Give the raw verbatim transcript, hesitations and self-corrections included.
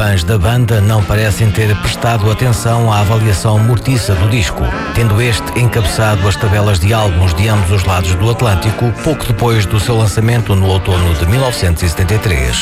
fãs da banda não parecem ter prestado atenção à avaliação mortiça do disco, tendo este encabeçado as tabelas de álbuns de ambos os lados do Atlântico pouco depois do seu lançamento no outono de mil novecentos e setenta e três.